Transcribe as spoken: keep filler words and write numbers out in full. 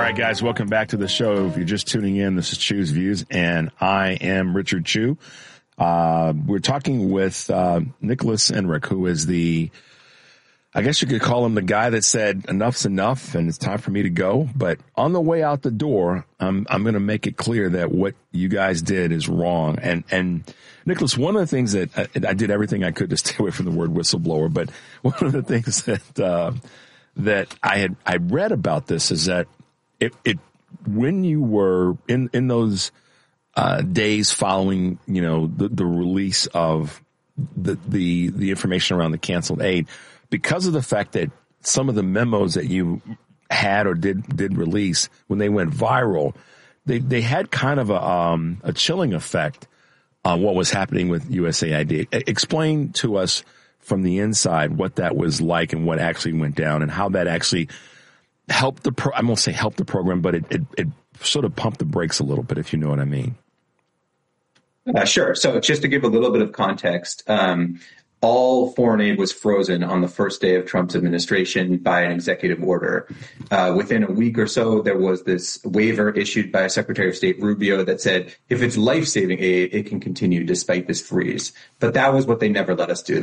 right, guys, welcome back to the show. If you're just tuning in, this is Chew's Views, and I am Richard Chew. Uh, we're talking with uh, Nicholas Enric, who is the, I guess you could call him the guy that said enough's enough and it's time for me to go. But on the way out the door, I'm, I'm going to make it clear that what you guys did is wrong. And, and Nicholas, one of the things that I, I did everything I could to stay away from the word whistleblower, but one of the things that, uh, that I had, I read about this is that it, it, when you were in, in those, uh, days following, you know, the, the release of the, the, the information around the canceled aid, because of the fact that some of the memos that you had or did, did release when they went viral, they, they had kind of a, um, a chilling effect on what was happening with U S A I D. Explain to us from the inside what that was like and what actually went down and how that actually helped the pro, I won't say help the program, but it, it, it sort of pumped the brakes a little bit, if you know what I mean. Uh, sure. So just to give a little bit of context, um, all foreign aid was frozen on the first day of Trump's administration by an executive order. Uh, within a week or so, there was this waiver issued by Secretary of State Rubio that said, if it's life-saving aid, it can continue despite this freeze. But that was what they never let us do.